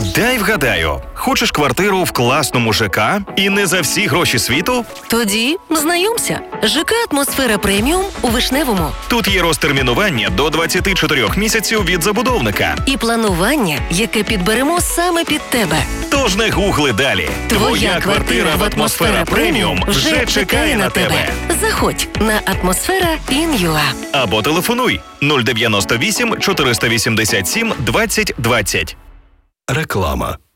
Дай вгадаю, хочеш квартиру в класному ЖК і не за всі гроші світу? Тоді знайомся. ЖК «Атмосфера Преміум» у Вишневому. Тут є розтермінування до 24 місяців від забудовника. І планування, яке підберемо саме під тебе. Тож не гугли далі. Твоя квартира в «Атмосфера Преміум» вже чекає на тебе. Заходь на atmosfera.in.ua Або телефонуй 098 487 20 20. Реклама.